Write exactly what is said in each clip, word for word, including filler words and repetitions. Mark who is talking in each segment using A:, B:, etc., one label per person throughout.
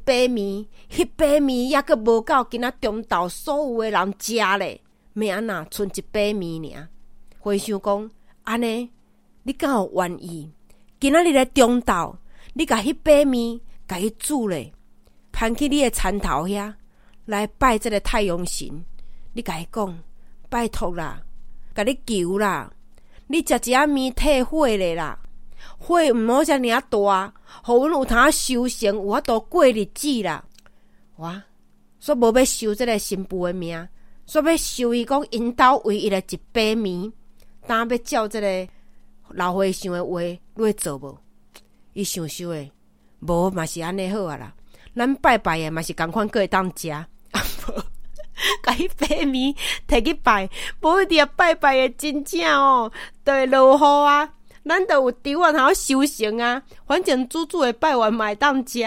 A: 把面，迄把面还阁无够，今仔中昼所有的人食咧，要安那剩一把面尔。回想讲，安尼你敢有愿意？今仔日咧中昼，你甲迄把面甲伊煮咧，攀去你的田头遐来拜这个太阳神，你甲伊讲，拜托啦，甲你求啦，你食一仔面退火咧啦。火毋好遮尔啊大，互阮有通修成，有法度过日子啦。哇！煞无要收即个新妇的命，煞要收伊讲因兜唯一的一把面，当要照即个老和尚的话落做无？伊想想诶，无嘛是安尼好啊啦。咱拜拜诶嘛是共款，个会当食，啊无，甲迄把面摕去拜，无一定拜拜诶真正哦，就会落雨啊。咱就有稻啊，通收成啊，反正煮煮的拜完嘛会当食，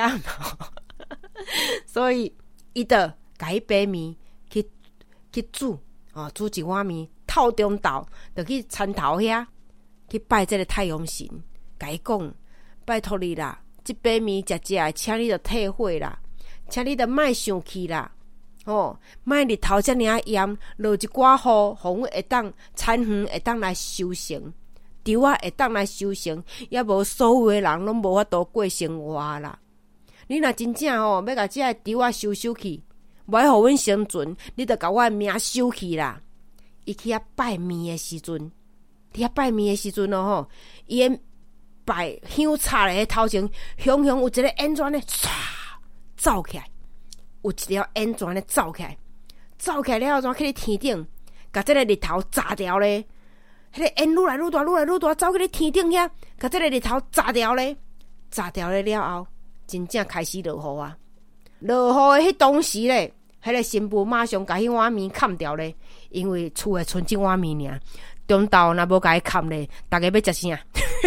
A: 所以伊就甲迄把面去去煮哦，煮一碗面，透中昼就去田头遐去拜这个太阳神，甲伊讲，拜托你啦，这把面食食的，请你就退火啦，请你就莫生气啦，哦，莫日头遮尔啊炎，落一寡雨，互阮会当田园会当来收成。稻啊会当来收成，也无所有的人拢无法度过生活啦。你若真正吼要甲这个稻啊收收去，无爱互阮生存，你着甲我的命收去啦。伊去遐拜面的时阵，伫遐拜面的时阵哦吼，伊个拜香插咧头前，雄雄有一个烟转咧，唰走起来，有一条烟转咧走起来，走起来了后，怎去咧天顶，甲这个日头炸掉咧。迄个烟愈来愈大，愈来愈大，走去咧天顶遐，甲这个日头炸掉咧，炸掉咧了后，真正开始落雨啊！落雨的迄当时咧，迄个新妇马上甲迄碗面砍掉咧，因为厝诶剩即碗面尔，中昼若无甲伊砍咧，逐个要食啥？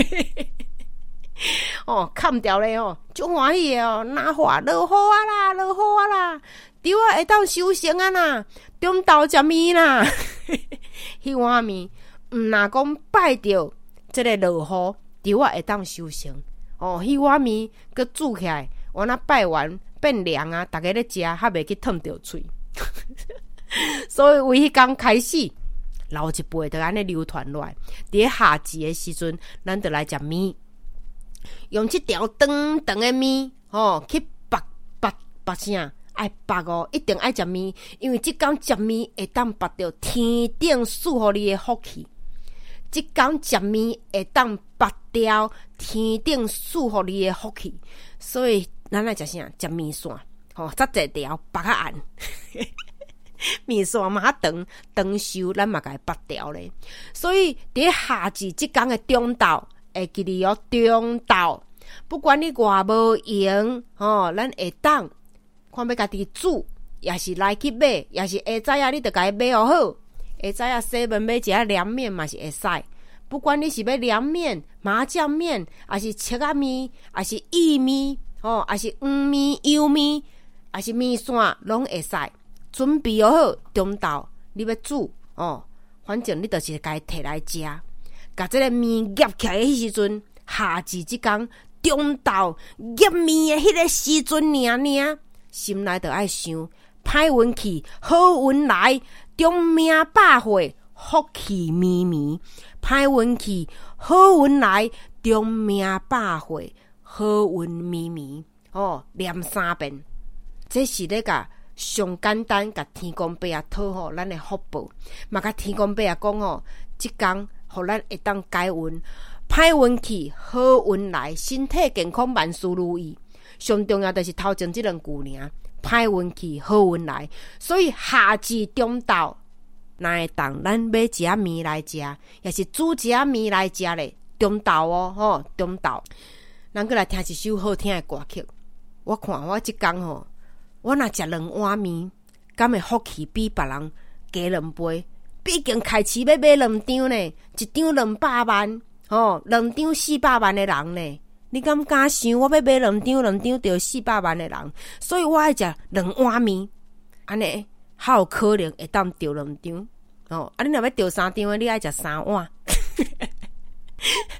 A: 哦，砍掉咧哦，足欢喜诶哦，哪话落雨啊啦，落雨啊啦，稻啊会当收成啊啦，中昼食面啦，迄碗面。毋若讲拜着即个落雨，稻啊会当收成哦。迄碗面佮煮起来，我那拜完变凉啊，逐个咧食，还袂去烫着喙。所以为迄天开始，老一辈就安尼流传落来。伫夏季的时阵，咱就来食面，用即条长长的面哦去拔拔拔啥？爱拔哦，一定爱食面，因为即天食面会当拔着天顶赐予你的福气。即天食面会当拔掉天顶赐予你的福气，所以咱来食啥？食面线，吼、哦，扎一条拔较暗，面线嘛较长，长寿咱嘛甲伊拔掉咧。所以伫夏季即天的中昼，会记哩哦，中昼，不管你偌无闲，吼、哦，咱会当看要家己煮，也是来去买，也是下早啊，你着甲伊买好好。下早啊，西门买一下凉面嘛是会使，不管你是要凉面、麻酱面，还是切仔面，还是意面，哦，还是黄面、油面，还是面线，拢会使。准备好中昼，你要煮哦，反正你就是该摕来食。甲这个面夹起来的时阵，夏季即天中昼夹面的迄个时阵，尔尔心内就爱想。歹运气，好运来，中命百岁，福气绵绵。歹运气，好运来，中命百岁，好运绵绵。哦，念三遍，这是咧甲上简单，甲天公伯啊讨好咱的福报，嘛甲天公伯啊讲哦，即天互咱会当改运，歹运气，好运来，身体健康，万事如意。上重要就是头前即两句尔。歹运气，好运来，所以夏季中昼，哪会当咱买一仔面来食，也是煮一仔面来食咧。中昼哦，吼，中昼，咱过来听一首好听的歌曲。我看我即天吼，我若食两碗面，敢会福气比别人加两倍。毕竟开市要买两张呢，一张两百万，吼，两张四百万的人呢。你敢敢想？我要买两张，两张就四百万的人，所以我爱食两碗面，安尼还有可能会当钓两张哦。啊，你若要钓三张的，你爱食三碗。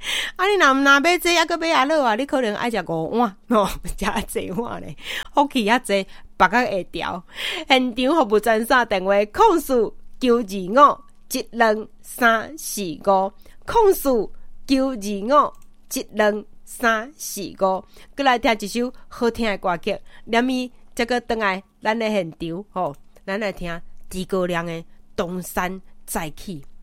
A: 啊，你若毋若买这，还阁买啊落啊，你可能爱食五碗哦，食啊济碗咧，福气啊济，腹壳会调。现场服务专线电话：空四九二五一两三四五，空四九二五一两三四五。过来听一首好听的歌曲，连伊再个转来咱的现场吼，咱来听诸葛亮的《东山再起》。